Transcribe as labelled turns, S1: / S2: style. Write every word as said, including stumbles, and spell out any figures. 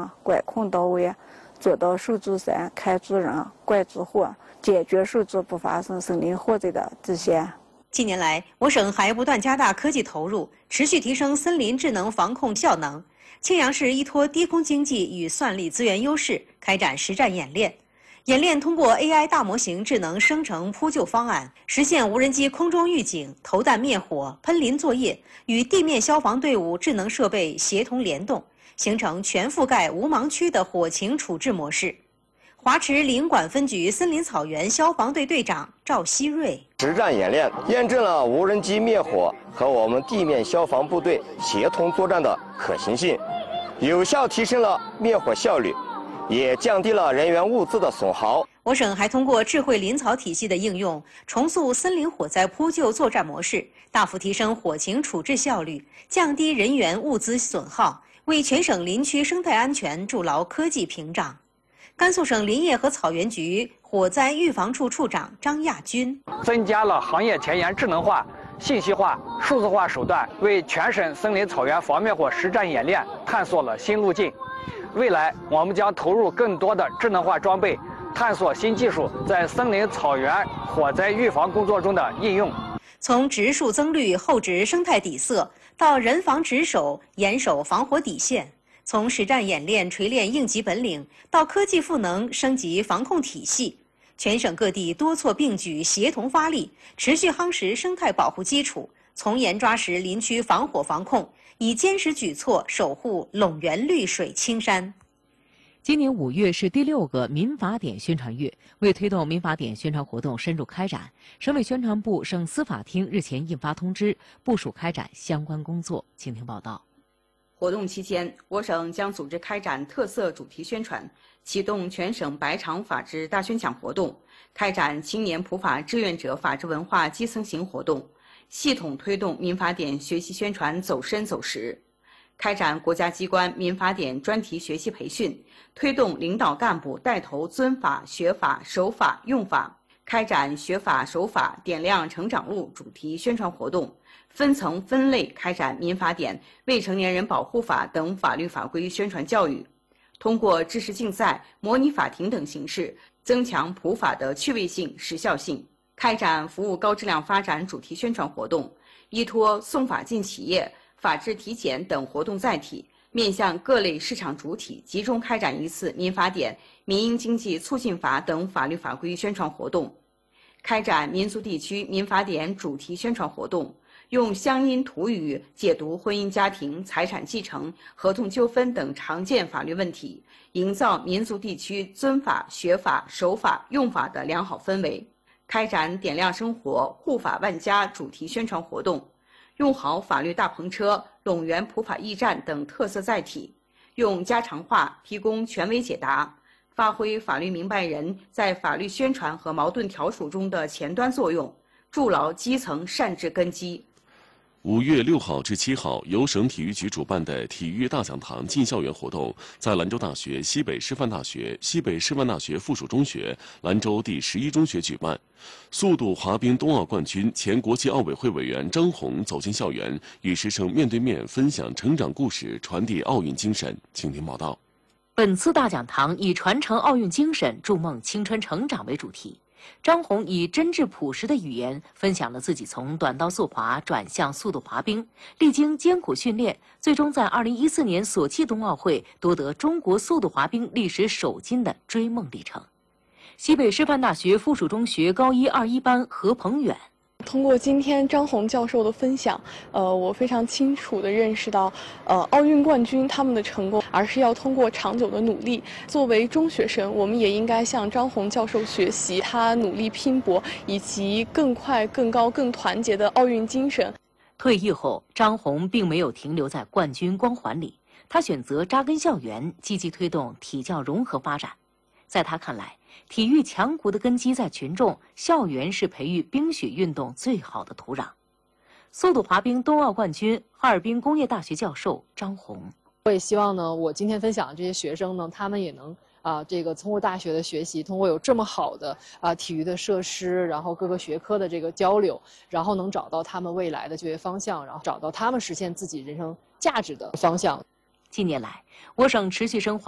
S1: 管控到位，做到守住山、看住人、管住火，坚决守住不发生森林火灾的底线。
S2: 近年来，我省还不断加大科技投入，持续提升森林智能防控效能。庆阳市依托低空经济与算力资源优势，开展实战演练。演练通过 A I 大模型智能生成扑救方案，实现无人机空中预警、投弹灭火、喷淋作业，与地面消防队伍智能设备协同联动，形成全覆盖无盲区的火情处置模式。华池林管分局森林草原消防队队长赵希瑞：
S3: 实战演练验证了无人机灭火和我们地面消防部队协同作战的可行性，有效提升了灭火效率，也降低了人员物资的损耗。
S2: 我省还通过智慧林草体系的应用，重塑森林火灾扑救作战模式，大幅提升火情处置效率，降低人员物资损耗，为全省林区生态安全筑牢科技屏障。甘肃省林业和草原局火灾预防处处长张亚军：
S4: 增加了行业前沿智能化、信息化、数字化手段，为全省森林草原防灭火实战演练探索了新路径。未来，我们将投入更多的智能化装备，探索新技术在森林草原火灾预防工作中的应用。
S2: 从植树增绿、厚植生态底色，到人防值守、严守防火底线；从实战演练锤炼应急本领，到科技赋能升级防控体系，全省各地多措并举、协同发力，持续夯实生态保护基础，从严抓实林区防火防控，以坚实举措守护陇源绿水青山。
S5: 今年五月是第六个民法典宣传月，为推动民法典宣传活动深入开展，省委宣传部、省司法厅日前印发通知，部署开展相关工作。请听报道。
S6: 活动期间，我省将组织开展特色主题宣传，启动全省百场法治大宣讲活动，开展青年普法志愿者法治文化基层型活动，系统推动民法典学习宣传走深走实，开展国家机关民法典专题学习培训，推动领导干部带头遵法、学法、守法、用法，开展学法守法点亮成长路主题宣传活动，分层分类开展民法典、未成年人保护法等法律法规宣传教育，通过知识竞赛、模拟法庭等形式，增强普法的趣味性、时效性。开展服务高质量发展主题宣传活动，依托送法进企业、法治体检等活动载体，面向各类市场主体，集中开展一次民法典、民营经济促进法等法律法规宣传活动。开展民族地区民法典主题宣传活动，用乡音土语解读婚姻家庭、财产继承、合同纠纷等常见法律问题，营造民族地区遵法、学法、守法、用法的良好氛围。开展点亮生活、护法万家主题宣传活动，用好法律大篷车、陇源普法驿站等特色载体，用家常话提供权威解答，发挥法律明白人在法律宣传和矛盾调处中的前端作用，筑牢基层善治根基。
S7: 五月六号至七号，由省体育局主办的体育大讲堂进校园活动，在兰州大学、西北师范大学、西北师范大学附属中学、兰州第十一中学举办。速度滑冰冬奥冠军、前国际奥委会委员张红走进校园，与师生面对面分享成长故事，传递奥运精神。请听报道。
S5: 本次大讲堂以传承奥运精神、筑梦青春成长为主题。张红以真挚朴实的语言分享了自己从短道速滑转向速度滑冰，历经艰苦训练，最终在二零一四年索契冬奥会夺得中国速度滑冰历史首金的追梦历程。西北师范大学附属中学高一二一班何鹏远。
S8: 通过今天张红教授的分享，呃，我非常清楚地认识到，呃，奥运冠军他们的成功，而是要通过长久的努力。作为中学生，我们也应该向张红教授学习他努力拼搏以及更快、更高、更团结的奥运精神。
S5: 退役后，张红并没有停留在冠军光环里，他选择扎根校园，积极推动体教融合发展。在他看来，体育强国的根基在群众，校园是培育冰雪运动最好的土壤。速度滑冰冬奥冠军、哈尔滨工业大学教授张红。
S9: 我也希望呢，我今天分享的这些学生呢，他们也能啊、呃，这个通过大学的学习，通过有这么好的啊、呃、体育的设施，然后各个学科的这个交流，然后能找到他们未来的就业方向，然后找到他们实现自己人生价值的方向。
S5: 近年来，我省持续深化